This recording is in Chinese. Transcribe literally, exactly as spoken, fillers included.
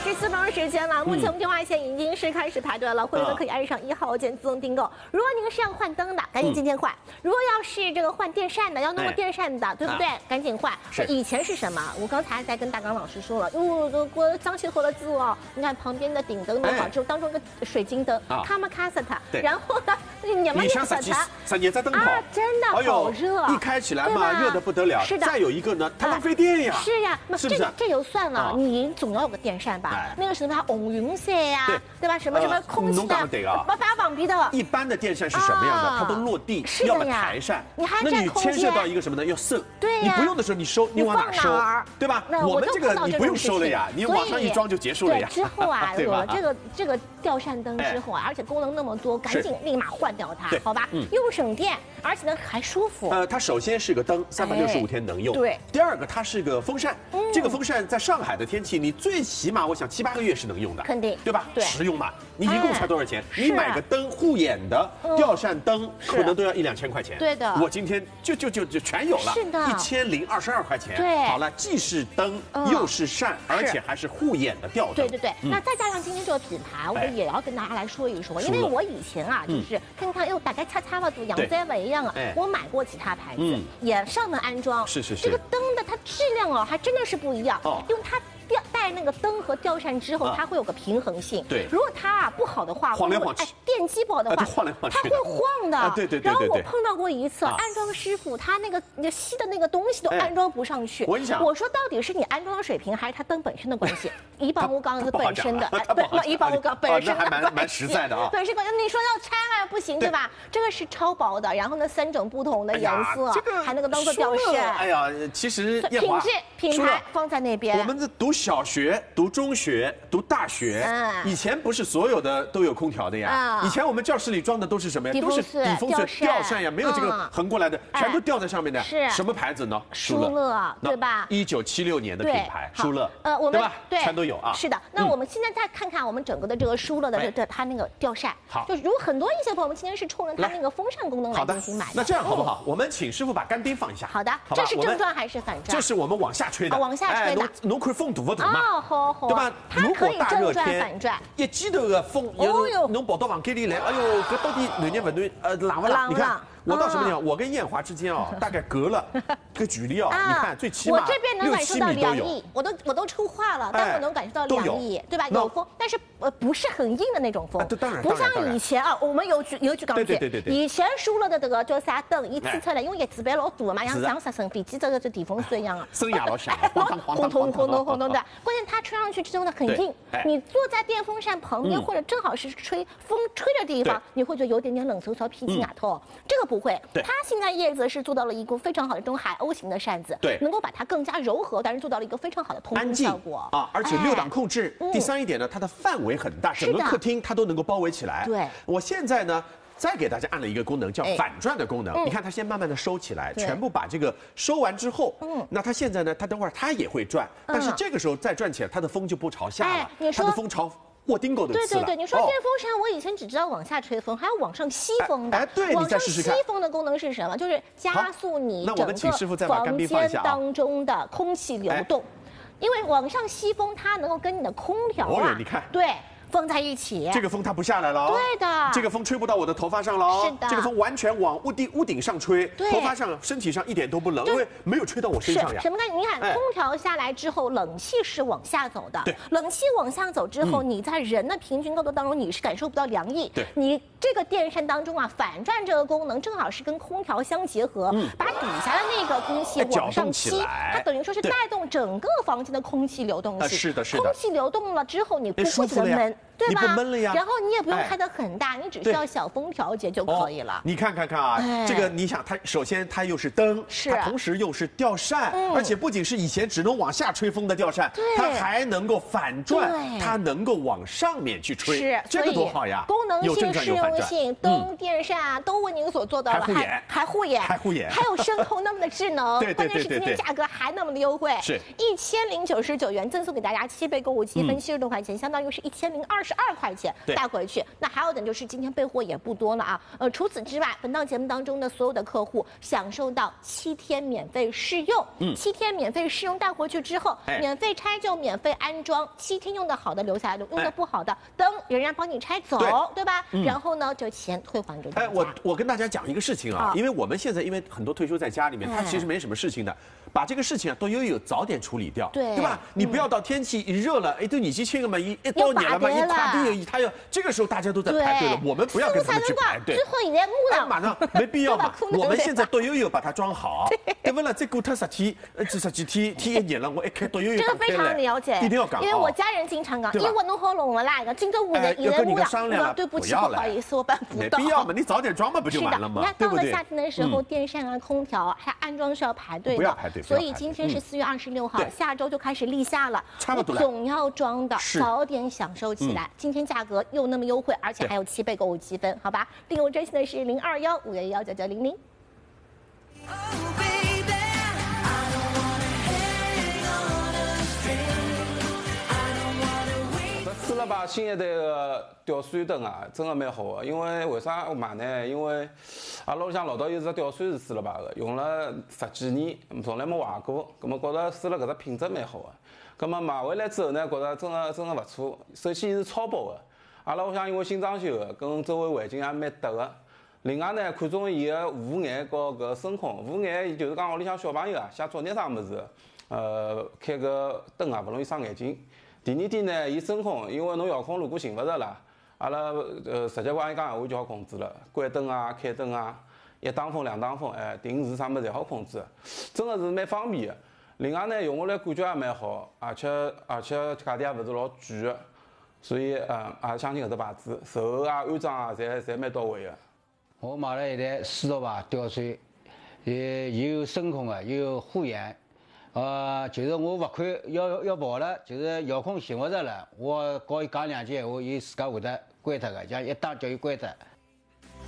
十四分钟时间了，目前我们电话线已经是开始排队了，会员可以按上一号键自动订购。如果您是要换灯的，赶紧今天换；如果要是这个换电扇的，要弄个电扇的，对不对？赶紧换。以前是什么？我刚才在跟大刚老师说了，哟，我张气和的字哦，你看旁边的顶灯弄好之后，当中一个水晶灯，卡玛卡萨塔，然后呢，你们像三三年在灯泡啊，真的好热， 一开起来嘛，热得不得了。 是的。 再有一个呢，它浪费电呀。 是呀， 是不是？ 这就算了，你总要有个电扇吧？那个什么红云色呀，对吧？什么什么空气的，把把网逼的。 一般的电扇是什么样的？它都落地，要么台扇。 你还那你牵涉到一个什么呢？要收。 对呀。 你不用的时候你收，你往哪收？对吧？我们这个你不用收了呀，你往上一装就结束了呀。 之后啊，有了这个这个吊扇灯之后啊，而且功能那么多，赶紧立马换掉它，好吧？又省电，而且呢还舒服。 呃，它首先是个灯，三百六十五天能用。 对。 第二个，它是个风扇，这个风扇在上海的天气，你最起码我想七八个月是能用的， 肯定， 对吧？ 对， 实用嘛。你一共才多少钱？你买个灯护眼的吊扇灯，可能都要一两千块钱。 对的。 我今天就就就就全有了， 是的， 一千零二十二块钱。 对。 好了，既是灯又是扇，而且还是护眼的吊灯。 对对对。那再加上今天这个品牌，我也要跟大家来说一说，因为我以前啊，就是看看，哎呦，大概擦擦了都洋在尾一样啊。我买过其他牌子，也上门安装。 是是是。 这个灯的它质量哦，还真的是不一样。哦。因为它。吊带那个灯和吊扇之后，它会有个平衡性。 对， 如果它啊不好的话， 晃来晃去， 哎，电机不好的话， 晃来晃去， 它会晃的。 对对对。 然后我碰到过一次，安装师傅他那个那吸的那个东西都安装不上去。 我跟你讲， 我说到底是你安装的水平，还是它灯本身的关系？怡宝木钢是本身的，不，怡宝木钢本身的还蛮蛮实在的啊。 本身关系，你说要拆了不行，对吧？这个是超薄的，然后呢三种不同的颜色，还能够当做吊扇。 哎呀，其实品质品牌放在那边。 我们这读小学。读中学、读大学，以前不是所有的都有空调的呀。以前我们教室里装的都是什么呀？都是底风扇、吊扇呀，没有这个横过来的，全都吊在上面的。 是什么牌子呢？ 舒乐，对吧？ 一九七六年的品牌，舒乐， 呃，我们对吧？对，全都有啊。 是的。那我们现在再看看我们整个的这个舒乐的这它那个吊扇， 好， 就如很多一些朋友们今天是冲着它那个风扇功能来进行买的。 那这样好不好？我们请师傅把干冰放一下。 好的，这是正转还是反转？ 这是我们往下吹的， 往下吹的。 侬看风大不大嘛？ 哦，好好。 对吧？ 它可以正转反转， 一记头的风，有时侬跑到房间里来，哎呦，搿到底暖热不暖？呃，冷不冷？你看。我到什么地方？我跟艳华之间啊，大概隔了个距离啊，你看最起码我这边能感受到凉意，我都我都出话了，但我能感受到凉意，对吧？有风，但是呃不是很硬的那种风， 当然不像以前啊，我们有句有句讲句， 对对对对， 以前输了的这个叫啥灯，一吹出来，因为叶子板老大的嘛，像像啥声比起这个这电风扇一样啊， 声音老响， 轰通轰通轰通的。关键它吹上去之后呢很硬，你坐在电风扇旁边或者正好是吹风吹的地方，你会觉得有点点冷飕飕、皮筋牙头。这个不会，它。现在叶子是做到了一个非常好的这种海鸥型的扇子， 对， 能够把它更加柔和，但是做到了一个非常好的通风效果啊，而且六档控制。第三一点呢，它的范围很大，整个客厅它都能够包围起来。 对， 我现在呢。再给大家按了一个功能，叫反转的功能。你看它先慢慢的收起来，全部把这个收完之后，嗯，那它现在呢，它等会儿它也会转，但是这个时候再转起来，它的风就不朝下了，它的风朝。卧丁狗的对对对，你说电风扇，我以前只知道往下吹风，还有往上吸风的。 哎，对， 往上吸风的功能是什么？就是加速你整个房间当中的空气流动。因为往上吸风，它能够跟你的空调啊， 你看， 对。放在一起， 这个风它不下来了， 对的， 这个风吹不到我的头发上了， 是的， 这个风完全往屋顶屋顶上吹，头发上、身体上一点都不冷，因为没有吹到我身上呀。 什么概念？你看，空调下来之后，冷气是往下走的， 对， 冷气往下走之后，你在人的平均高度当中，你是感受不到凉意， 对， 你这个电扇当中啊，反转这个功能正好是跟空调相结合，把底下的那个空气往上吸，它等于说是带动整个房间的空气流动性， 是的，是的， 空气流动了之后，你不会觉得闷。对吧？ 闷了呀， 然后你也不用开得很大，你只需要小风调节就可以了。 你看看看啊，这个你想，它首先它又是灯， 是， 它同时又是吊扇，而且不仅是以前只能往下吹风的吊扇，它还能够反转，它能够往上面去吹， 是， 这个多好呀！ 功能性、实用性，灯、电扇都为您所做到了， 还护眼， 还护眼， 还护眼， 还有声控那么的智能， 对对对对对， 关键是今天价格还那么的优惠， 是一千零九十九元，赠送给大家七倍购物积分七十多块钱，相当于是一千零二十。 十二块钱带回去。那还有的就是今天备货也不多了啊。呃，除此之外，本档节目当中的所有的客户享受到七天免费试用，嗯，七天免费试用带回去之后，免费拆就免费安装，七天用的好的留下来，用的不好的灯仍然帮你拆走，对吧？然后呢，就钱退还给大家。 哎，我我跟大家讲一个事情啊，因为我们现在因为很多退休在家里面，他其实没什么事情的。把这个事情啊都悠悠早点处理掉， 对对吧？你不要到天气一热了，哎，对你去签个嘛，一一到年了嘛，一垮地，他要这个时候大家都在排队了，我们不要跟他们去排队。 最后一年木了， 马上没必要嘛。我们现在都悠悠把它装好，对不啦？再过他十天，呃，这十几天，天一年了，我一开都悠悠。 这个非常了解， 一定要讲， 因为我家人经常讲，因为我弄好弄了啦，今周五的一年木了，对不起，不好意思，我办不到。 没必要嘛，你早点装嘛，不就完了吗？ 你看到了夏天的时候，电扇啊、空调还安装是要排队的， 不要排队。 所以今天是四月二十六号，下周就开始立夏了， 差不多了。 总要装的，早点享受起来。今天价格又那么优惠，而且还有七倍购物积分，好吧？订购专线的是零二幺五幺幺九九零零。 试了把新一代的吊扇灯啊，真的蛮好的。因为为啥我买呢？因为阿拉屋里向老早有只吊扇是试了把的，用了十几年，从来没坏过。咁么觉得试了搿只品质蛮好的。咁么买回来之后呢，觉得真的真的勿错。首先是超薄的，阿拉屋里向因为新装修的，跟周围环境也蛮搭的。另外呢，看中伊个护眼和搿声控。护眼就是讲屋里向小朋友啊，写作业啥物事，呃，开个灯啊，勿容易伤眼睛。第二点呢，伊声控，因为侬遥控如果寻勿着啦，阿拉呃直接帮伊讲闲话就好控制了，关灯啊、开灯啊，一打风、两打风，哎，定时啥物事侪好控制，真的是蛮方便的。另外呢，用下来感觉也蛮好，而且而且价钿也勿是老贵的，所以呃也相信搿只牌子，售后啊、安装啊，侪侪蛮到位的。 我买了一台四十瓦吊扇，也有声控的，有护眼。呃，就是我勿看要要跑了，就是遥控寻勿着了，我告伊讲两句闲话，伊自家会得关脱个，像一打叫伊关脱。